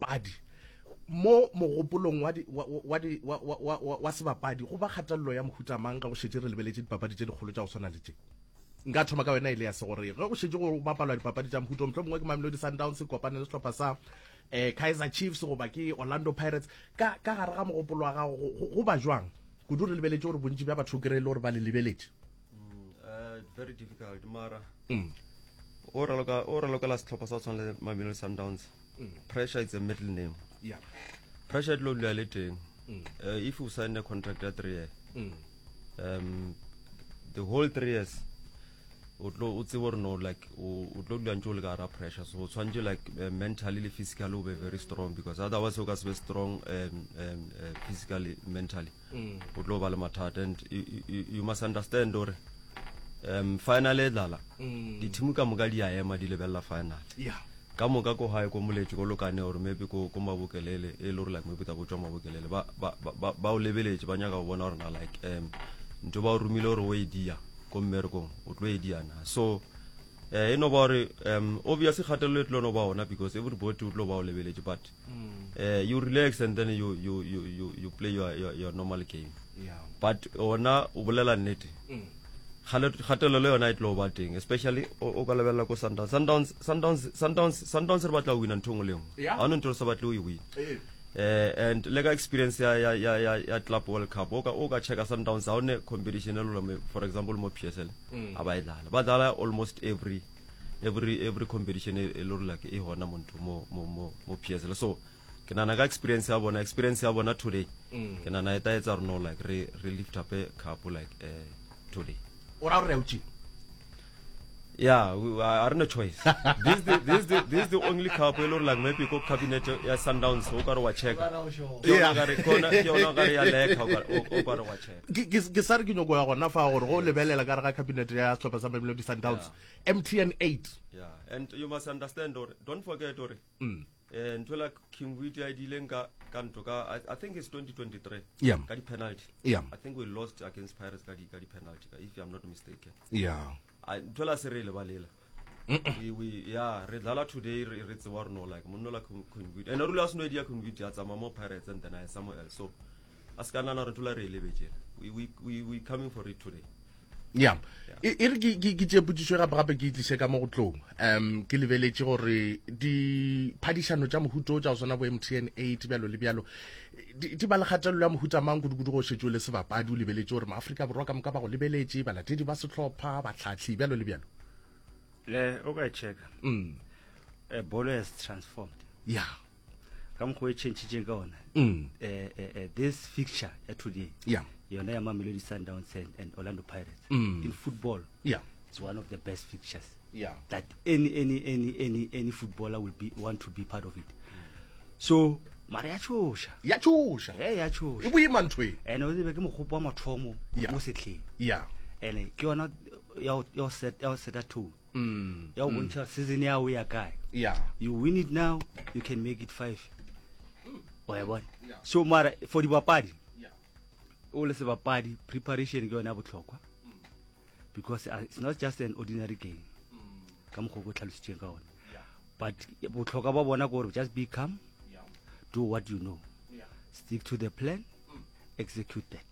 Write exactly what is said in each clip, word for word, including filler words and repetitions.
sebapadi mo mogopolong wa di wa di wa wa wa sebapadi go ba kgatello ya mohuta mang ka go shetse re lebeletse dipapadi tse dikgolo tsa go swana le tse nka thoma ka wena ile ya se gore ge go shetse go bapalwa dipapadi tsa mohuta motho mongwe ke Mamelodi Sundowns kopane le setlhopha sa eh Kaizer Chiefs go ba ke Orlando Pirates ka ka gare ga mogopolo wa ga go ba jwang go dure lebeletse gore bontsi ba batho ke re le gore ba le lebeletse uh very difficult mara mm ora loka ora loka la setlhopha sa tswana le Mamelodi Sundowns pressure is a middle name. Yeah. Pressure at low reality. Mm. Uh, if you sign a contract at three years, mm. um, the whole three years, would no like would look until gara pressure. So it's like uh, mentally, physically, will be very strong because otherwise you guys be strong um, um, uh, physically, mentally. Would low matad and you, you, you must understand or um finally lala. The team ka mugali ya ema di level la final. Yeah. Ka moka go hae go moletse go lokane or maybe go go mabokelele e lo like maybe ta go tswa mabokelele ba ba ba ba o lebeletse ba nyaka go bona gore na like um ntho ba o rumile gore o edia go mmereko o tlo edia na so eh eno ba re um obviously khatelo tlo no ba ona because everybody o tlo ba o lebeletse but eh you relax and then you you you you you play your your, your normal game. Yeah. But ona o bolela nnete khatelo le yona itlo ba teng especially o ka lebella go Sundowns Sundowns Sundowns Sundowns Sundowns re batla win ntho ngoleng a no ntho se batla o win eh and lega experience ya ya ya ya club World Cup o ka o ka checka Sundowns ha one competition lo for example mo P S L aba idlala ba dlala almost every every every competition e lo like e hona monto mo mo mo P S L so ke nana ka experience ya bona experience ya bona today ke nana eta etsa no like re re lift up a cup like uh, today. Ora re uchi. Yeah, we are no choice. this the this the this is the only cup we like maybe go cabinet ya Sundowns so ka re wa check. Yeah, ga re kona ke ona ga re ya leka o ka re wa check. Ke sare ke nyoko ya gona fa gore go lebelela ka re ga cabinet ya setlhopha sa Mamelodi Sundowns M T N eight. Yeah, and you must understand or don't forget or mm. And like King Witi I dilenga kantoka I, I think it's twenty twenty-three. Yeah. Got the penalty. Yeah. I think we lost against Pirates got the penalty if I'm not mistaken. Yeah. I tola serele balela. We we yeah, redala today it's war no like monola King Witi. And rula sno idea King Witi at some more Pirates and then I somewhere else. So askana na tola rele beje. We we we we coming for it today. Yeah. E re ke ke tse putsitso ga gape ke tlise ka mo go tlong. Um ke lebeletse gore di phadisano tsa mohuto tsa sona bo M T N eight bjalo le bjalo di ba le kgatello ya mohuta mang go go shetse le sebapadi o lebeletse gore maAfrika borwa ka moka ba go lebeletse ba latedi ba setlhopha ba tlhatlhi bjalo le bjalo. Le o ka check. Mm. A ball has transformed. Yeah. Come go change ka ona. Mm. Eh eh this fixture today. Yeah. Yona ya Mamelodi Sundowns and, and Orlando Pirates mm. in football. Yeah, it's one of the best fixtures. Yeah, that any any any any any footballer will be want to be part of it. Mm. So mara ya chosha ya chosha eh ya chosha e boima ntwe ene o be ke mogopwa mathomo mo setlheng. Yeah, ene ke yona ya ya set ya set at two. Mm. Ya go ntsha season ya o ya kae. Yeah, you win it now you can make it five. O ya bona. So mara for the bapadi all the bapadi preparation ke yona botlhokwa because uh, it's not just an ordinary game ka mo go tlhalositseng ka ona but botlhokwa ba bona go just be calm, do what you know, stick to the plan, execute that.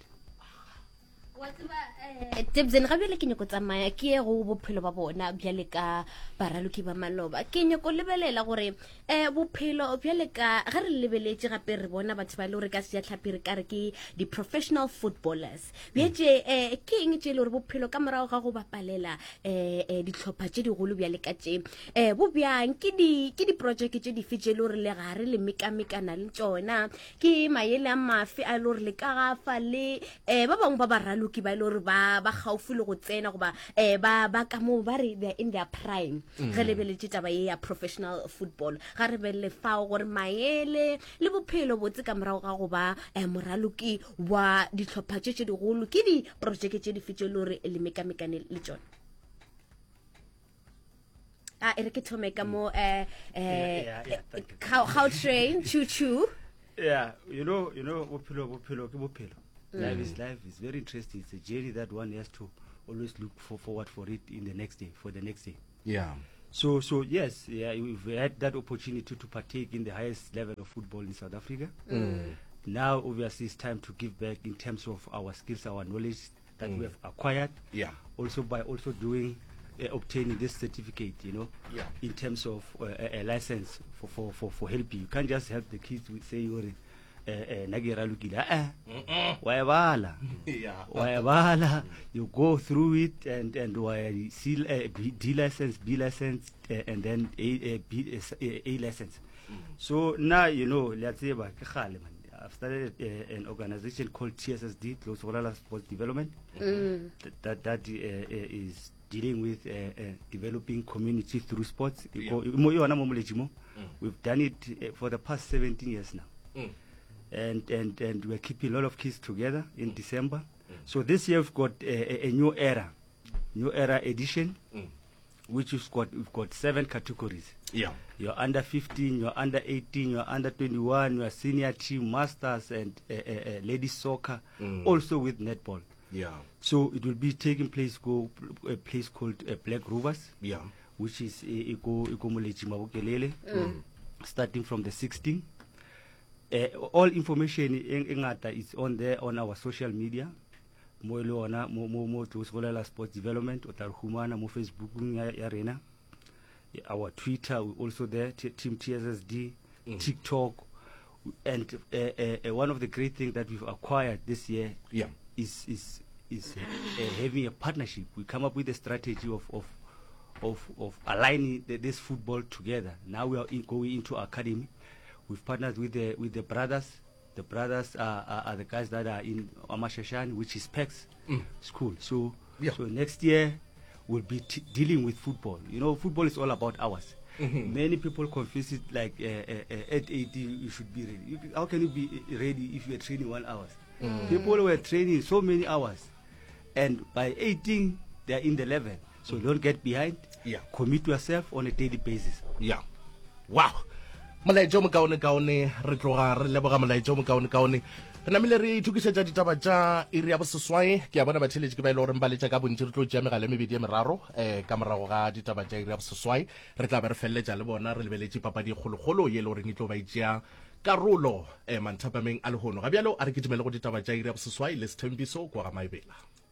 Tebzeng ga bele ke nyoko tsamaya ke go bophelo ba bona bjale ka baraloki ba maloba ke nyoko lebelela gore eh bophelo bjale ka ga re lebeletse gape re bona batho ba le gore ka se ya tlhapere ka re ke di professional footballers bjetse eh ke eng tse le gore bophelo ka morago ga go bapalela eh ditlhopha tse digolo bjale ka tse eh bo bjang ke di ke di project tse di fitse le gore le ga re le mekamekana le tsona ke maele a mafi a le gore le ka gafa le eh ba bang ba baralo ki ba ile ba ba gaufi le go tsena go ba eh ba ba ka mo ba re in their prime ge lebeletse taba ye ya professional football ga re belle fa gore maele le bophelo botse ka morago ga go ba eh moraloki wa ditlhopha tse tse digolo ke di project tse di fitse le gore le mekamekane le tsona a ere ke thome ka mo eh eh how how train choo choo. Yeah, you know you know bophelo bophelo ke bophelo. Life is life is very interesting. It's a journey that one has to always look for forward for it in the next day, for the next day. Yeah. So, so yes, yeah, we've had that opportunity to partake in the highest level of football in South Africa. Mm. Now, obviously, it's time to give back in terms of our skills, our knowledge that Mm. we have acquired. Yeah. Also by also doing, uh, obtaining this certificate, you know, Yeah. in terms of uh, a, a license for, for, for, for helping. You can't just help the kids with say you're Nagira Lukila. Ah, Waibala. Yeah. Waibala. You go through it and and why C uh, B, D license, B license, uh, and then A, uh, B, uh, A license. Mm. So now you know, let's say about I've started uh, an organization called T S S D, Close Sports Development, Mm. that that, that uh, uh, is dealing with uh, uh, developing community through sports. Yeah. Mm. We've done it uh, for the past seventeen years now. Mm. And, and, and we're keeping a lot of kids together in mm. December. Mm. So this year we've got a, a, a new era, new era edition, mm. which we've got, we've got seven categories. Yeah. You're under fifteen, you're under eighteen, you're under twenty-one, you're senior team, masters, and uh, uh, uh, ladies soccer, mm. also with netball. Yeah. So it will be taking place go a place called uh, Black Rovers. Yeah. Which is Iko Iko Molechi Mabukelele, mm. starting from the sixteenth. Uh, all information in Ingata is on there on our social media. Mo leona mo mo mo to Skolela Sports Development otarhumana mo Facebook ya arena. Our Twitter we also there, t Team T S S D, mm. TikTok, and uh, uh, uh, one of the great things that we've acquired this year yeah. is is is uh, uh, having a partnership. We come up with a strategy of of of, of aligning the, this football together. Now we are in, going into academy. We've partnered with the with the brothers. The brothers are, are, are the guys that are in Amashashan, which is PEX mm. school. So yeah. so next year we'll be t dealing with football. You know, football is all about hours. Mm-hmm. Many people confuse it like uh, uh, uh, at eighty you should be ready. You, how can you be ready if you are training one hour? Mm. People were training so many hours, and by eighteen they are in the level. So mm. don't get behind. Yeah. Commit yourself on a daily basis. Yeah. Wow. Molaetsa mo kaone kaone re tloga re leboga molaetsa mo kaone kaone re namile re thukisetsa ditaba tša iri ya boseswai ke a bona batheletši ke ba ile gore ba letša ka bontši re tlo tšea megala mebedi ya meraro um ka morago ga ditaba tša iri ya boseswai re tla be re feleletša le bona re lebeletše papadi e kgolokgolo ye le goreng e tlo ba itšea karolo um manthapameng a lehono ga bjalo a re ke dimele go ditaba tša iri ya boseswai le sethempiso kwa ga maebela.